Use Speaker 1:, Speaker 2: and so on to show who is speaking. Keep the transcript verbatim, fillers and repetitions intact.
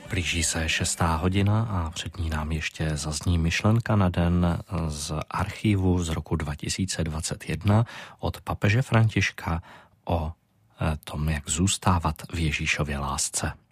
Speaker 1: Blíží se šestá hodina a před ní nám ještě zazní myšlenka na den z archivu z roku dva tisíce dvacet jedna od papeže Františka o tom, jak zůstávat v Ježíšově lásce.